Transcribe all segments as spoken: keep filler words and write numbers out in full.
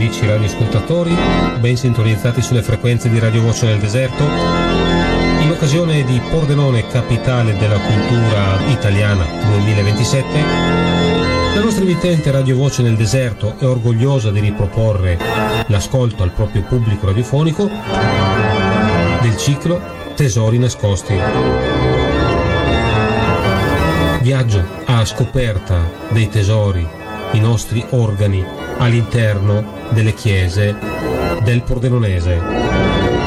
amici radioascoltatori, ben sintonizzati sulle frequenze di Radio Voce nel Deserto. In occasione di Pordenone, capitale della cultura italiana duemilaventisette, la nostra emittente Radio Voce nel Deserto è orgogliosa di riproporre l'ascolto al proprio pubblico radiofonico del ciclo Tesori nascosti. Viaggio a scoperta dei tesori, i nostri organi all'interno delle chiese del Pordenonese.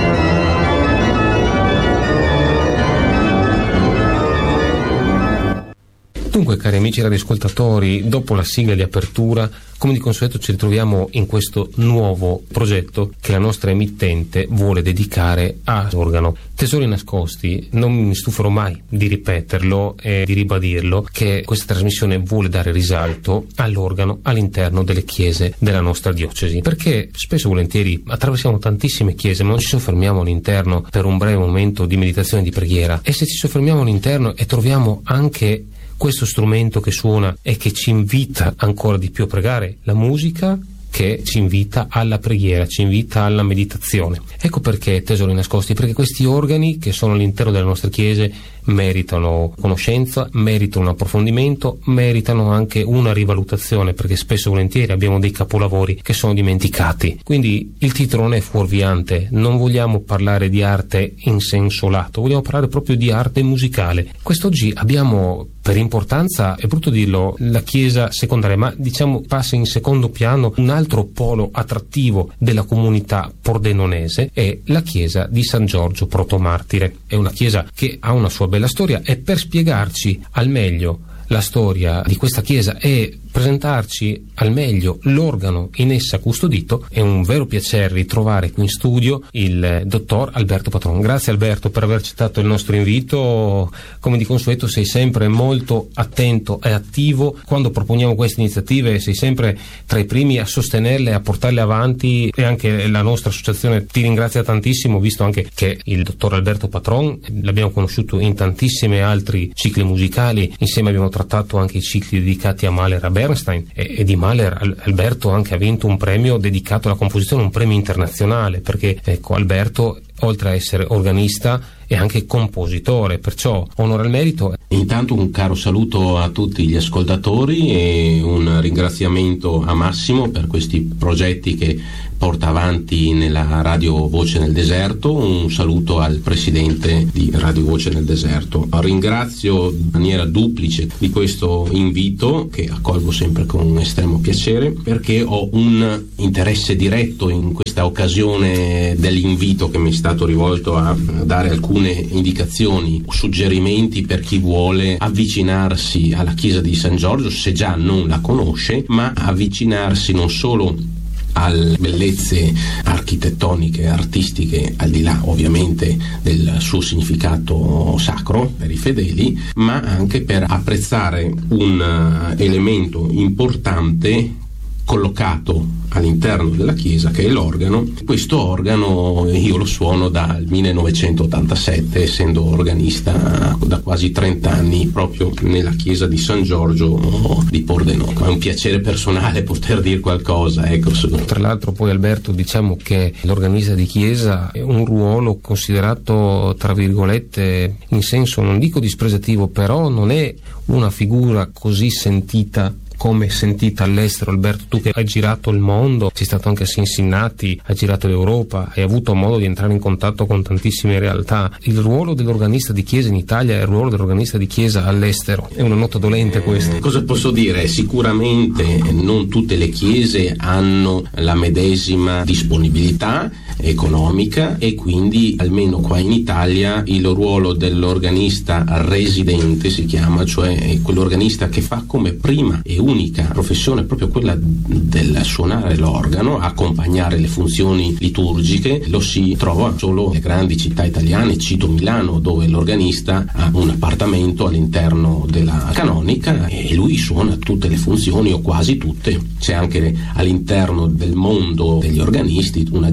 Dunque, cari amici radioascoltatori, dopo la sigla di apertura, come di consueto ci ritroviamo in questo nuovo progetto che la nostra emittente vuole dedicare all'organo. Tesori nascosti, non mi stuferò mai di ripeterlo e di ribadirlo, che questa trasmissione vuole dare risalto all'organo all'interno delle chiese della nostra diocesi, perché spesso e volentieri attraversiamo tantissime chiese ma non ci soffermiamo all'interno per un breve momento di meditazione e di preghiera, e se ci soffermiamo all'interno e troviamo anche questo strumento che suona e che ci invita ancora di più a pregare, la musica che ci invita alla preghiera, ci invita alla meditazione. Ecco perché tesori nascosti, perché questi organi che sono all'interno delle nostre chiese meritano conoscenza, meritano un approfondimento, meritano anche una rivalutazione, perché spesso e volentieri abbiamo dei capolavori che sono dimenticati. Quindi il titolo non è fuorviante, non vogliamo parlare di arte in senso lato, vogliamo parlare proprio di arte musicale. Quest'oggi abbiamo, per importanza, è brutto dirlo, la chiesa secondaria, ma diciamo passa in secondo piano un altro polo attrattivo della comunità pordenonese, è la chiesa di San Giorgio Protomartire. È una chiesa che ha una sua bella storia, e per spiegarci al meglio la storia di questa chiesa e presentarci al meglio l'organo in essa custodito, è un vero piacere ritrovare qui in studio il dottor Alberto Patron. Grazie Alberto per aver accettato il nostro invito. Come di consueto sei sempre molto attento e attivo quando proponiamo queste iniziative, sei sempre tra i primi a sostenerle, a portarle avanti, e anche la nostra associazione ti ringrazia tantissimo, visto anche che il dottor Alberto Patron l'abbiamo conosciuto in tantissimi altri cicli musicali. Insieme abbiamo trattato anche i cicli dedicati a Mahler, a Bernstein, e, e di Mahler Alberto anche ha vinto un premio dedicato alla composizione, un premio internazionale, perché ecco, Alberto oltre a essere organista è anche compositore, perciò onore al merito. Intanto un caro saluto a tutti gli ascoltatori e un ringraziamento a Massimo per questi progetti che porta avanti nella Radio Voce nel Deserto. Un saluto al presidente di Radio Voce nel Deserto. Ringrazio in maniera duplice di questo invito, che accolgo sempre con un estremo piacere, perché ho un interesse diretto in questa occasione dell'invito che mi è stato rivolto a dare alcune indicazioni, suggerimenti per chi vuole avvicinarsi alla chiesa di San Giorgio, se già non la conosce, ma avvicinarsi non solo alle bellezze architettoniche e artistiche, al di là ovviamente del suo significato sacro per i fedeli, ma anche per apprezzare un elemento importante collocato all'interno della chiesa, che è l'organo. Questo organo io lo suono dal millenovecentottantasette, essendo organista da quasi trenta anni proprio nella chiesa di San Giorgio di Pordenone. È un piacere personale poter dire qualcosa, ecco. Tra l'altro poi Alberto, diciamo che l'organista di chiesa è un ruolo considerato tra virgolette in senso non dico dispregiativo, però non è una figura così sentita come sentita all'estero. Alberto, tu che hai girato il mondo, sei stato anche a Cincinnati, hai girato l'Europa, hai avuto modo di entrare in contatto con tantissime realtà. Il ruolo dell'organista di chiesa in Italia e il ruolo dell'organista di chiesa all'estero è una nota dolente questa. Eh, cosa posso dire? Sicuramente non tutte le chiese hanno la medesima disponibilità economica, e quindi almeno qua in Italia il ruolo dell'organista residente si chiama, cioè quell'organista che fa come prima e unica professione proprio quella del suonare l'organo, accompagnare le funzioni liturgiche, lo si trova solo nelle grandi città italiane. Cito Milano, dove l'organista ha un appartamento all'interno della canonica e lui suona tutte le funzioni o quasi tutte. C'è anche all'interno del mondo degli organisti una gerarchia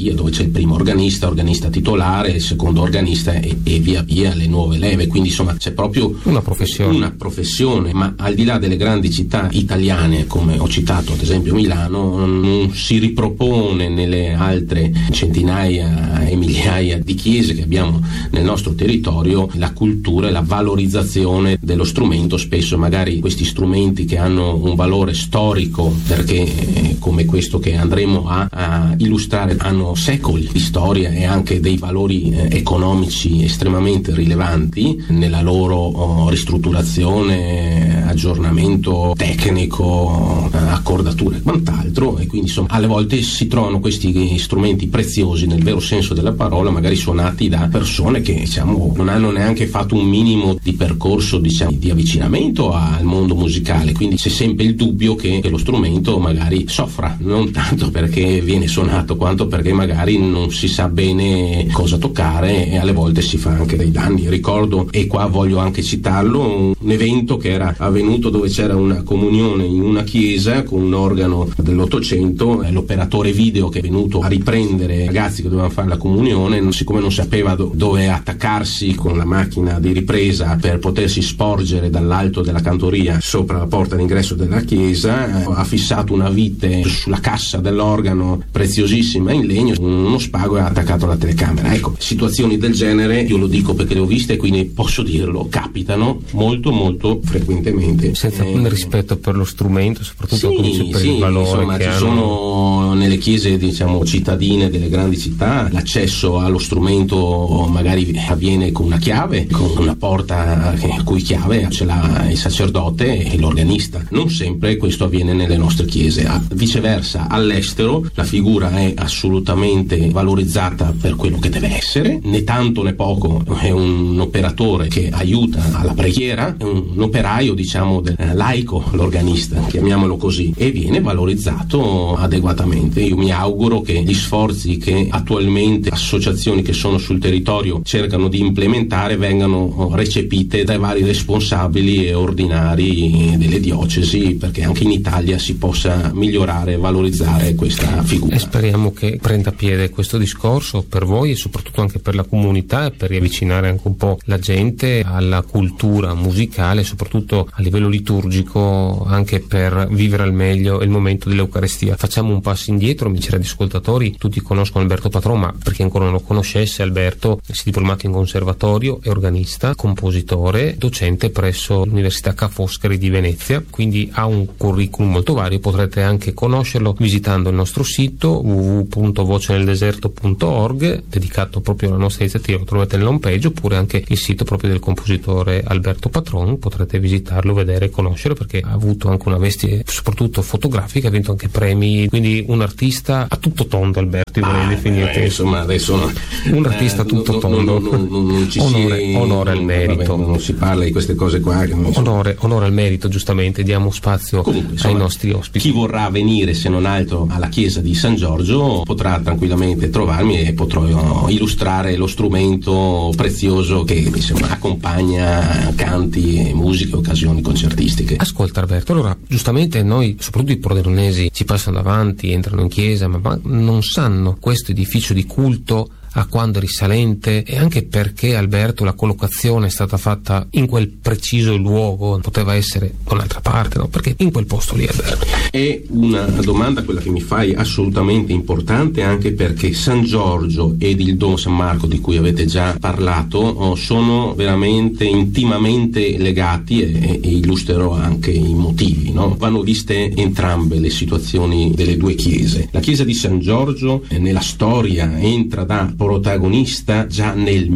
gerarchia, dove c'è il primo organista, organista titolare, il secondo organista e, e via via le nuove leve, quindi insomma c'è proprio una professione. una professione, ma al di là delle grandi città italiane, come ho citato ad esempio Milano, non si ripropone nelle altre centinaia e migliaia di chiese che abbiamo nel nostro territorio la cultura e la valorizzazione dello strumento. Spesso magari questi strumenti che hanno un valore storico, perché eh, come questo che andremo a, a illustrare hanno secoli di storia e anche dei valori eh, economici estremamente rilevanti nella loro oh, ristrutturazione, aggiornamento tecnico, accordature e quant'altro, e quindi insomma alle volte si trovano questi strumenti preziosi nel vero senso della parola, magari suonati da persone che diciamo non hanno neanche fatto un minimo di percorso diciamo di avvicinamento al mondo musicale, quindi c'è sempre il dubbio che, che lo strumento magari soffra, non tanto perché viene suonato quanto perché magari non si sa bene cosa toccare e alle volte si fa anche dei danni. Ricordo, e qua voglio anche citarlo, un evento che era avvenuto dove c'era una comunione in una chiesa con un organo dell'Ottocento, e l'operatore video che è venuto a riprendere i ragazzi che dovevano fare la comunione, non, siccome non sapeva do, dove attaccarsi con la macchina di ripresa per potersi sporgere dall'alto della cantoria sopra la porta d'ingresso della chiesa, eh, ha fissato una vite sulla cassa dell'organo preziosissima in legno, uno spago e ha attaccato la telecamera. Ecco, situazioni del genere, io lo dico perché le ho viste e quindi posso dirlo, capitano molto molto frequentemente. Senza eh, rispetto per lo strumento, soprattutto sì, per sì, il valore insomma, che ci hanno. Sono nelle chiese diciamo cittadine delle grandi città, l'accesso allo strumento magari avviene con una chiave, con una porta a cui chiave ce l'ha il sacerdote e l'organista. Non sempre questo avviene nelle nostre chiese. Viceversa, all'estero la figura è assolutamente valorizzata per quello che deve essere, né tanto né poco è un operatore che aiuta alla preghiera, è un operaio diciamo del laico, l'organista, chiamiamolo così, e viene valorizzato adeguatamente. Io mi auguro che gli sforzi che attualmente associazioni che sono sul territorio cercano di implementare vengano recepite dai vari responsabili e ordinari delle diocesi, perché anche in Italia si possa migliorare e valorizzare questa figura. E speriamo che prenda piede questo discorso per voi e soprattutto anche per la comunità, e per riavvicinare anche un po' la gente alla cultura musicale, soprattutto a livello liturgico, anche per vivere al meglio il momento dell'Eucarestia. Facciamo un passo indietro, amici radioascoltatori. Tutti conoscono Alberto Patron, ma per chi ancora non lo conoscesse, Alberto si è diplomato in conservatorio, è organista, compositore, docente presso l'Università Ca' Foscari di Venezia, quindi ha un curriculum molto vario. Potrete anche conoscerlo visitando il nostro sito w w w punto voce nel deserto punto org, dedicato proprio alla nostra iniziativa. Lo trovate nell'home page, oppure anche il sito proprio del compositore Alberto Patron, potrete visitarlo, vedere e conoscere, perché ha avuto anche una veste soprattutto fotografica, ha vinto anche premi, quindi un artista a tutto tondo. Alberto, io vorrei definirti, eh, insomma adesso no, un artista a tutto eh, tondo. No, no, no, non ci onore, si, onore al merito, vabbè, non si parla di queste cose qua che non so. onore, onore al merito, giustamente diamo spazio. Comunque, insomma, ai nostri ospiti. Chi vorrà venire, se non altro, alla chiesa di San Giorgio potrà tranquillamente trovarmi e potrò illustrare lo strumento prezioso che insomma accompagna canti, musiche, occasioni concertistiche. Ascolta Alberto, allora giustamente noi, soprattutto i pordenonesi, ci passano davanti, entrano in chiesa, ma, ma non sanno questo edificio di culto a quando è risalente, e anche perché, Alberto, la collocazione è stata fatta in quel preciso luogo, poteva essere da un'altra parte, no? Perché in quel posto lì, Alberto? È una domanda quella che mi fai assolutamente importante, anche perché San Giorgio ed il Dom San Marco, di cui avete già parlato, sono veramente intimamente legati, e, e illustrerò anche i motivi, no? Vanno viste entrambe le situazioni delle due chiese. La chiesa di San Giorgio eh, nella storia entra da protagonista già nel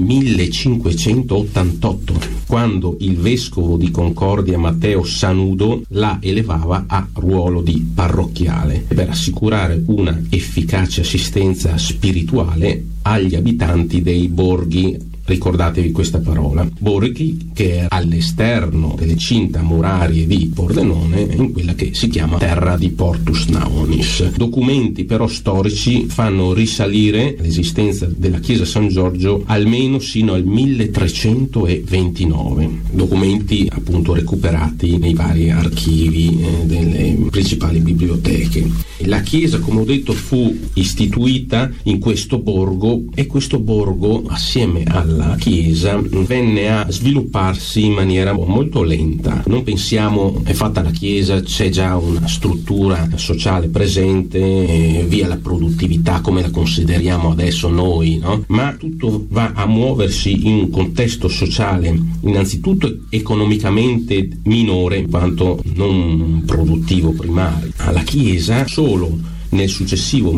millecinquecentottantotto, quando il vescovo di Concordia Matteo Sanudo la elevava a ruolo di parrocchiale per assicurare una efficace assistenza spirituale agli abitanti dei borghi ricordatevi questa parola, borghi che era all'esterno delle cinta murarie di Pordenone, in quella che si chiama terra di Portus Naonis. Documenti però storici fanno risalire l'esistenza della chiesa San Giorgio almeno sino al milletrecentoventinove, documenti appunto recuperati nei vari archivi eh, delle principali biblioteche. La chiesa, come ho detto, fu istituita in questo borgo e questo borgo, assieme alla chiesa, venne a svilupparsi in maniera molto lenta. Non pensiamo è fatta la chiesa, c'è già una struttura sociale presente, eh, via la produttività come la consideriamo adesso noi, no? Ma tutto va a muoversi in un contesto sociale innanzitutto economicamente minore in quanto non produttivo primario. La chiesa solo nel successivo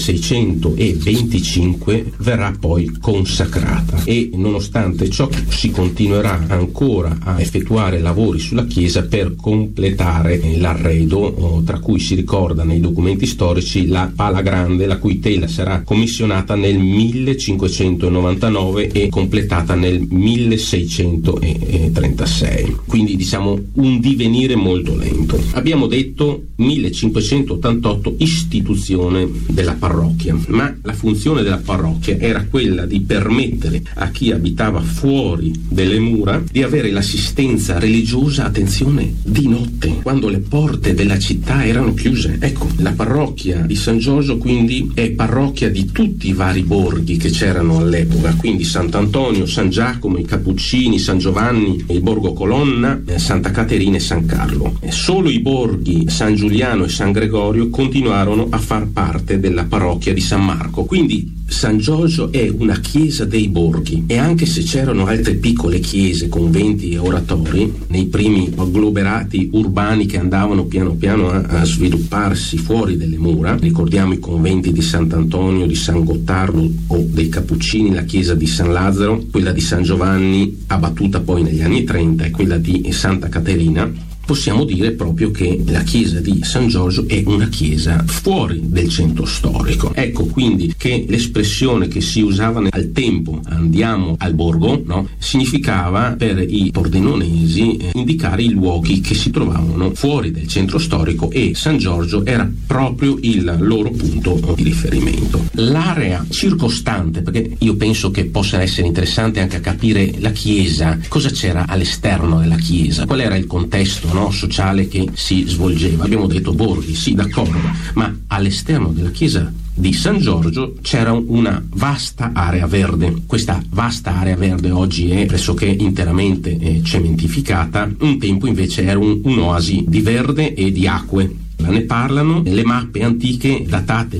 milleseicentoventicinque verrà poi consacrata e nonostante ciò si continuerà ancora a effettuare lavori sulla chiesa per completare l'arredo, tra cui si ricorda nei documenti storici la pala grande, la cui tela sarà commissionata nel millecinquecentonovantanove e completata nel milleseicentotrentasei, quindi diciamo un divenire molto lento. Abbiamo detto millecinquecentottantotto istituzione della parrocchia, ma la funzione della parrocchia era quella di permettere a chi abitava fuori delle mura di avere l'assistenza religiosa, attenzione, di notte, quando le porte della città erano chiuse. Ecco, la parrocchia di San Giorgio quindi è parrocchia di tutti i vari borghi che c'erano all'epoca, quindi Sant'Antonio, San Giacomo, i Cappuccini, San Giovanni, il Borgo Colonna, Santa Caterina e San Carlo. Solo i borghi San Giuliano e San Gregorio continuarono a far parte della parrocchia di San Marco. Quindi San Giorgio è una chiesa dei borghi e anche se c'erano altre piccole chiese, conventi e oratori nei primi agglomerati urbani che andavano piano piano a, a svilupparsi fuori delle mura, ricordiamo i conventi di Sant'Antonio, di San Gottardo o dei Cappuccini, la chiesa di San Lazzaro, quella di San Giovanni abbattuta poi negli anni trenta e quella di Santa Caterina, possiamo dire proprio che la chiesa di San Giorgio è una chiesa fuori del centro storico. Ecco quindi che l'espressione che si usava al tempo, andiamo al borgo, no? Significava per i pordenonesi eh, indicare i luoghi che si trovavano fuori del centro storico e San Giorgio era proprio il loro punto di riferimento. L'area circostante, perché io penso che possa essere interessante anche a capire la chiesa, cosa c'era all'esterno della chiesa, qual era il contesto, no, sociale che si svolgeva. Abbiamo detto borghi, sì, d'accordo, ma all'esterno della chiesa di San Giorgio c'era una vasta area verde. Questa vasta area verde oggi è pressoché interamente eh, cementificata, un tempo invece era un, un'oasi di verde e di acque. Ne parlano le mappe antiche datate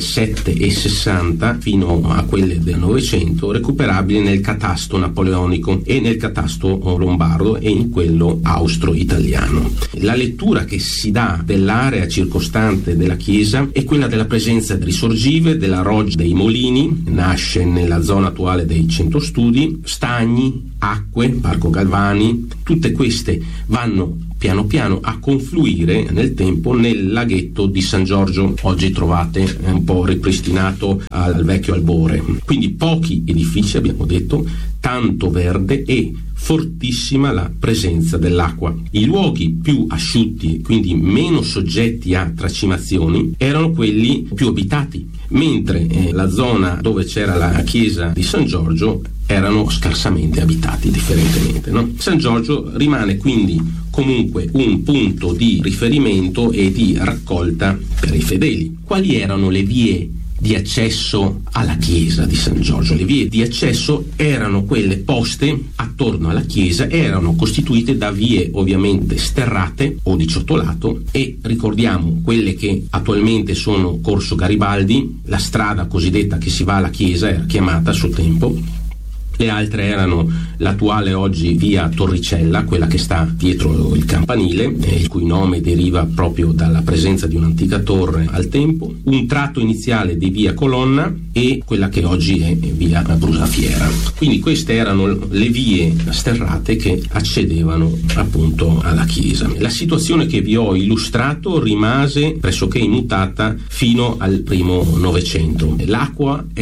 millesettecentosessanta fino a quelle del Novecento, recuperabili nel catasto napoleonico e nel catasto lombardo e in quello austro-italiano. La lettura che si dà dell'area circostante della chiesa è quella della presenza risorgive della Roggia dei Molini, nasce nella zona attuale dei Centro Studi, stagni, acque, Parco Galvani, tutte queste vanno piano piano a confluire nel tempo nel laghetto di San Giorgio, oggi trovate un po' ripristinato al vecchio albore. Quindi pochi edifici, abbiamo detto, tanto verde e fortissima la presenza dell'acqua. I luoghi più asciutti, quindi meno soggetti a tracimazioni, erano quelli più abitati, mentre eh, la zona dove c'era la chiesa di San Giorgio erano scarsamente abitati, differentemente, no? San Giorgio rimane quindi comunque un punto di riferimento e di raccolta per i fedeli. Quali erano le vie di accesso alla chiesa di San Giorgio? Le vie di accesso erano quelle poste attorno alla chiesa, erano costituite da vie ovviamente sterrate o di ciottolato e ricordiamo quelle che attualmente sono Corso Garibaldi, la strada cosiddetta che si va alla chiesa era chiamata a suo tempo. Le altre erano l'attuale oggi via Torricella, quella che sta dietro il campanile, eh, il cui nome deriva proprio dalla presenza di un'antica torre al tempo, un tratto iniziale di via Colonna e quella che oggi è via Brusafiera. Quindi queste erano le vie sterrate che accedevano appunto alla chiesa. La situazione che vi ho illustrato rimase pressoché immutata fino al primo Novecento. L'acqua era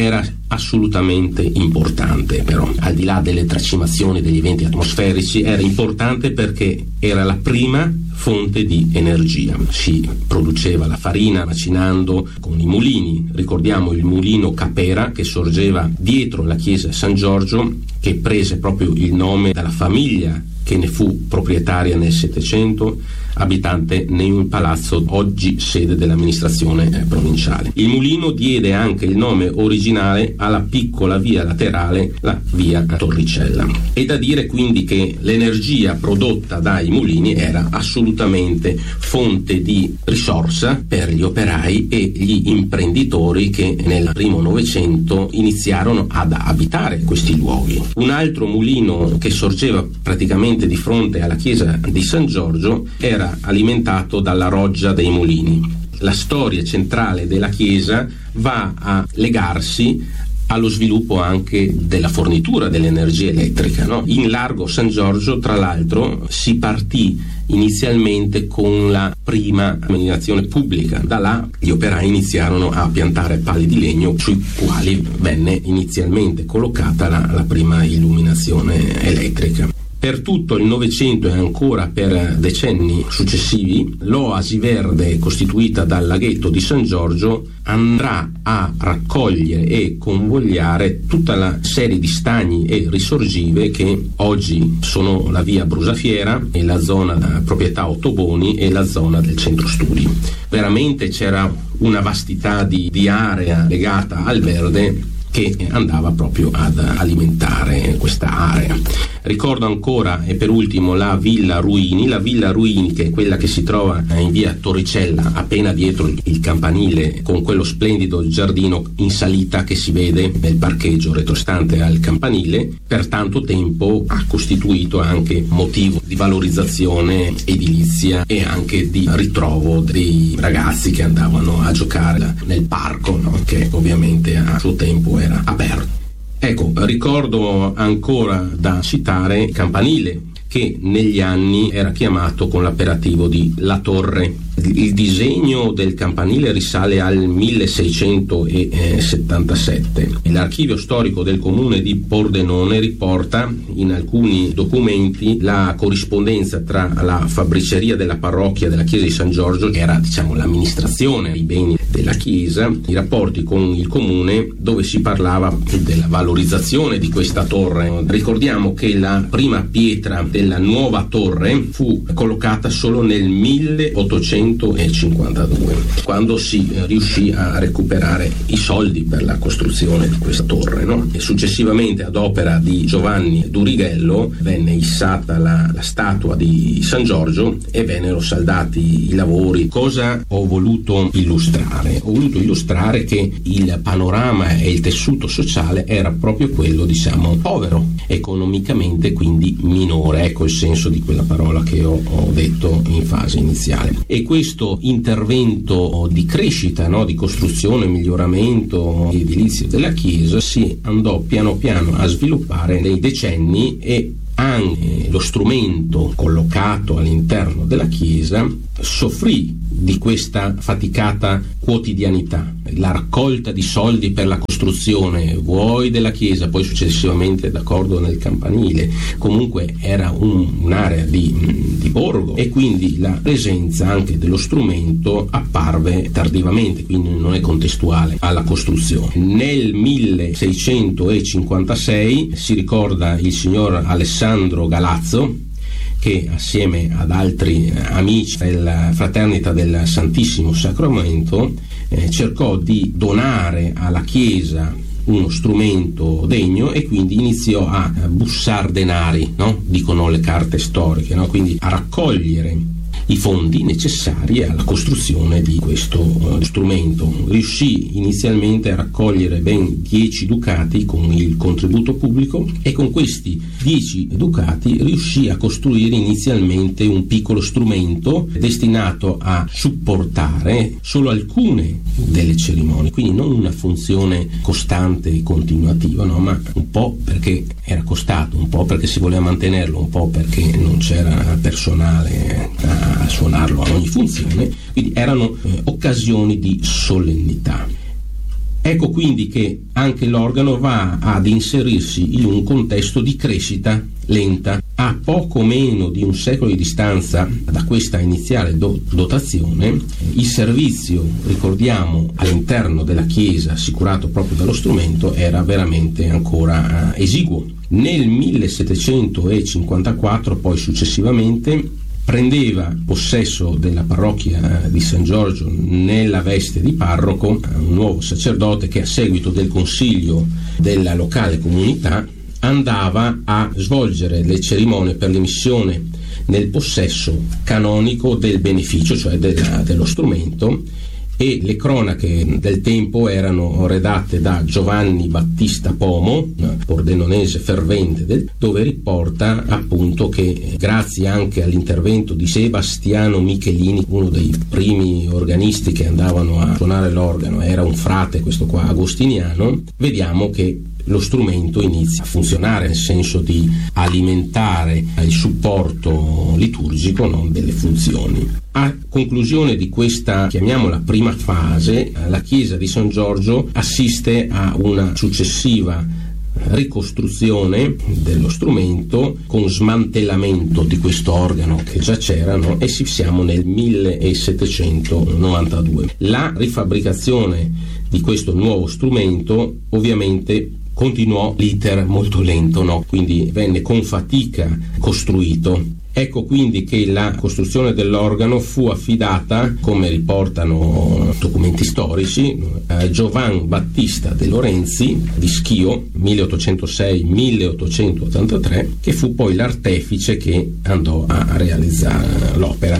assolutamente importante, però al di là delle tracimazioni degli eventi atmosferici era importante perché era la prima fonte di energia. Si produceva la farina macinando con i mulini. Ricordiamo il mulino Capera che sorgeva dietro la chiesa San Giorgio, che prese proprio il nome dalla famiglia che ne fu proprietaria nel Settecento, abitante in un palazzo oggi sede dell'amministrazione provinciale. Il mulino diede anche il nome originale alla piccola via laterale, la via Torricella. È da dire quindi che l'energia prodotta dai mulini era assolutamente fonte di risorsa per gli operai e gli imprenditori che nel primo Novecento iniziarono ad abitare questi luoghi. Un altro mulino che sorgeva praticamente di fronte alla chiesa di San Giorgio era alimentato dalla Roggia dei Mulini. La storia centrale della chiesa va a legarsi allo sviluppo anche della fornitura dell'energia elettrica, no? In largo San Giorgio, tra l'altro, si partì inizialmente con la prima illuminazione pubblica. Da là gli operai iniziarono a piantare pali di legno sui quali venne inizialmente collocata la, la prima illuminazione elettrica. Per tutto il Novecento e ancora per decenni successivi, l'oasi verde costituita dal laghetto di San Giorgio andrà a raccogliere e convogliare tutta la serie di stagni e risorgive che oggi sono la via Brusafiera e la zona da proprietà Ottoboni e la zona del centro studi. Veramente c'era una vastità di, di area legata al verde che andava proprio ad alimentare questa area. Ricordo ancora, e per ultimo, la Villa Ruini, la Villa Ruini che è quella che si trova in via Torricella, appena dietro il campanile, con quello splendido giardino in salita che si vede nel parcheggio retrostante al campanile. Per tanto tempo ha costituito anche motivo di valorizzazione edilizia e anche di ritrovo dei ragazzi che andavano a giocare nel parco, no? Che ovviamente a suo tempo era aperto. Ecco, ricordo ancora da citare Campanile, che negli anni era chiamato con l'apperativo di La Torre. Il disegno del campanile risale al milleseicentosettantasette. L'archivio storico del comune di Pordenone riporta in alcuni documenti la corrispondenza tra la fabbriceria della parrocchia della chiesa di San Giorgio, che era diciamo l'amministrazione dei beni della chiesa, i rapporti con il comune, dove si parlava della valorizzazione di questa torre. Ricordiamo che la prima pietra della nuova torre fu collocata solo nel milleottocentocinquantadue, quando si riuscì a recuperare i soldi per la costruzione di questa torre, no? E successivamente, ad opera di Giovanni Durighello, venne issata la, la statua di San Giorgio e vennero saldati i lavori. Cosa ho voluto illustrare? Ho voluto illustrare che il panorama e il tessuto sociale era proprio quello, diciamo, povero, economicamente quindi minore. Ecco il senso di quella parola che ho, ho detto in fase iniziale. E questo intervento di crescita, no, di costruzione, miglioramento edilizio della chiesa si andò piano piano a sviluppare nei decenni, e anche lo strumento collocato all'interno della chiesa soffrì di questa faticata quotidianità. La raccolta di soldi per la costruzione, vuoi della chiesa, poi successivamente d'accordo nel campanile, comunque era un, un'area di, di borgo, e quindi la presenza anche dello strumento apparve tardivamente, quindi non è contestuale alla costruzione. Nel milleseicentocinquantasei si ricorda il signor Alessandro Galazzo, che assieme ad altri amici della Fraternita del Santissimo Sacramento eh, cercò di donare alla Chiesa uno strumento degno, e quindi iniziò a bussare denari, no? Dicono le carte storiche, no? Quindi a raccogliere i fondi necessari alla costruzione di questo uh, strumento. Riuscì inizialmente a raccogliere ben dieci ducati con il contributo pubblico, e con questi dieci ducati riuscì a costruire inizialmente un piccolo strumento destinato a supportare solo alcune delle cerimonie, quindi non una funzione costante e continuativa, no? Ma un po' perché era costato, un po' perché si voleva mantenerlo, un po' perché non c'era personale a a suonarlo a ogni funzione, quindi erano eh, occasioni di solennità. Ecco quindi che anche l'organo va ad inserirsi in un contesto di crescita lenta. A poco meno di un secolo di distanza da questa iniziale do- dotazione, il servizio, ricordiamo, all'interno della chiesa assicurato proprio dallo strumento era veramente ancora eh, esiguo. Nel millesettecentocinquantaquattro, poi successivamente, prendeva possesso della parrocchia di San Giorgio nella veste di parroco un nuovo sacerdote che, a seguito del consiglio della locale comunità, andava a svolgere le cerimonie per l'emissione nel possesso canonico del beneficio, cioè della, dello strumento, e le cronache del tempo erano redatte da Giovanni Battista Pomo, pordenonese fervente, del, dove riporta appunto che grazie anche all'intervento di Sebastiano Michelini, uno dei primi organisti che andavano a suonare l'organo, era un frate, questo qua agostiniano, vediamo che lo strumento inizia a funzionare, nel senso di alimentare il supporto liturgico, no, delle funzioni. A conclusione di questa, chiamiamola prima fase, la chiesa di San Giorgio assiste a una successiva ricostruzione dello strumento con smantellamento di questo organo che già c'era, no? E siamo nel millesettecentonovantadue. La rifabbricazione di questo nuovo strumento ovviamente continuò l'iter molto lento, no? Quindi venne con fatica costruito. Ecco quindi che la costruzione dell'organo fu affidata, come riportano documenti storici, a Giovan Battista de Lorenzi di Schio, milleottocentosei milleottocentottantatré, che fu poi l'artefice che andò a realizzare l'opera.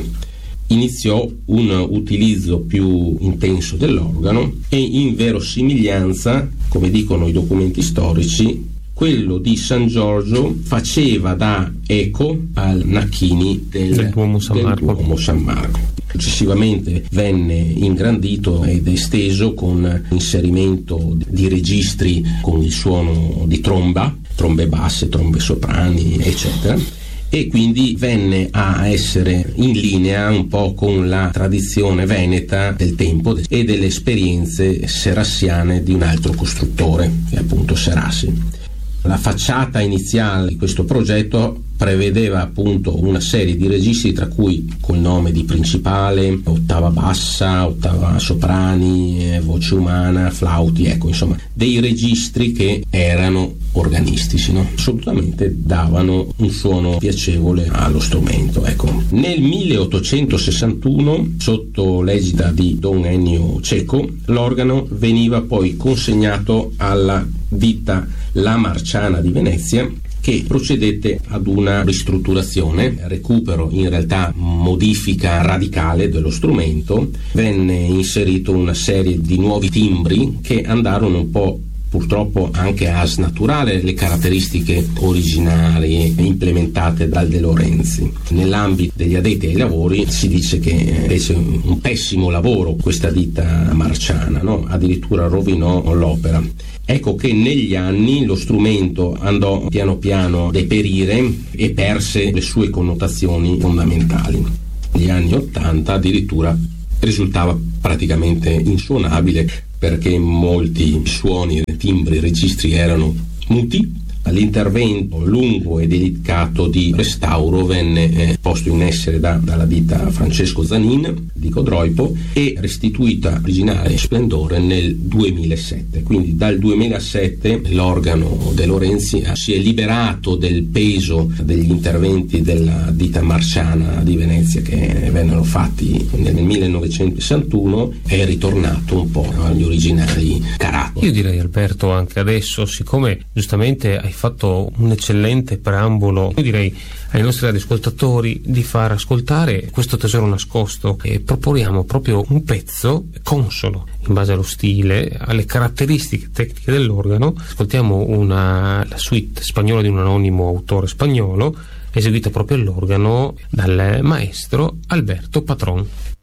Iniziò un utilizzo più intenso dell'organo e, in verosimiglianza, come dicono i documenti storici, quello di San Giorgio faceva da eco al Nacchini del, del Duomo San Marco. Del Duomo San Marco. Successivamente venne ingrandito ed esteso con inserimento di registri con il suono di tromba, trombe basse, trombe soprani, eccetera. E quindi venne a essere in linea un po' con la tradizione veneta del tempo e delle esperienze serassiane di un altro costruttore, che è appunto Serassi. La facciata iniziale di questo progetto prevedeva appunto una serie di registri, tra cui col nome di principale, ottava bassa, ottava soprani, voce umana, flauti, ecco, insomma, dei registri che erano organistici, no? Assolutamente davano un suono piacevole allo strumento, ecco. Nel milleottocentosessantuno, sotto l'egida di Don Ennio Cieco, l'organo veniva poi consegnato alla ditta La Marciana di Venezia, che procedette ad una ristrutturazione, recupero, in realtà modifica radicale dello strumento. Venne inserito una serie di nuovi timbri che andarono un po' purtroppo anche a snaturare le caratteristiche originali implementate dal De Lorenzi. Nell'ambito degli addetti ai lavori si dice che fece un pessimo lavoro questa ditta marciana, no? Addirittura rovinò l'opera. Ecco che negli anni lo strumento andò piano piano a deperire e perse le sue connotazioni fondamentali. Negli anni Ottanta addirittura risultava praticamente insuonabile, perché molti suoni, timbri, registri erano muti. L'intervento lungo e delicato di restauro venne eh, posto in essere da, dalla ditta Francesco Zanin di Codroipo e restituita originale splendore nel duemilasette. Quindi dal duemilasette l'organo De Lorenzi si è liberato del peso degli interventi della ditta marciana di Venezia che vennero fatti nel millenovecentosessantuno e è ritornato un po' agli originali caratteri. Io direi, Alberto, anche adesso, siccome giustamente hai fatto un eccellente preambolo, io direi ai nostri radioascoltatori di far ascoltare questo tesoro nascosto e proponiamo proprio un pezzo consolo in base allo stile, alle caratteristiche tecniche dell'organo. Ascoltiamo una, la suite spagnola di un anonimo autore spagnolo eseguita proprio all'organo dal maestro Alberto Patron.